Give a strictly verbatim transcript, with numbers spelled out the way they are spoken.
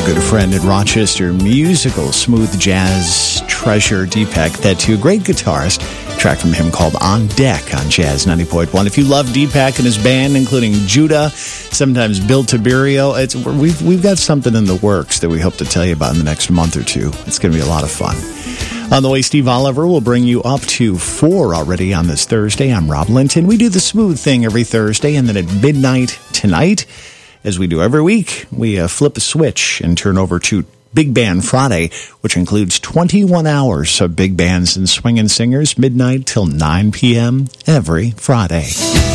good friend in Rochester, musical smooth jazz treasure Deepak, that too, great guitarist. A track from him called On Deck on Jazz ninety point one. If you love Deepak and his band, including Judah, sometimes Bill Tiberio, it's, we've, we've got something in the works that we hope to tell you about in the next month or two. It's going to be a lot of fun. On the way, Steve Oliver will bring you up to four already on this Thursday. I'm Rob Linton. We do the smooth thing every Thursday, and then at midnight tonight, as we do every week, we uh, flip a switch and turn over to Big Band Friday, which includes twenty-one hours of big bands and swinging singers, midnight till nine p.m. every Friday.